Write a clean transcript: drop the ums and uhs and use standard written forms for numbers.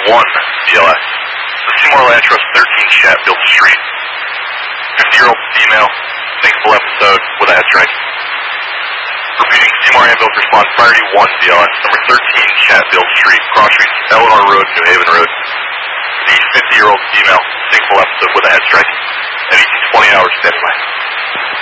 BLS. The Seymour Land Trust, 13 Chatfield Street. 50-year-old female, single episode with a head strike. Repeating, Seymour ambulance response, priority 1 BLS, number 13 Chatfield Street, cross streets Eleanor Road, New Haven Road. The 50-year-old female, single episode with a head strike. At 1820 hours, standby.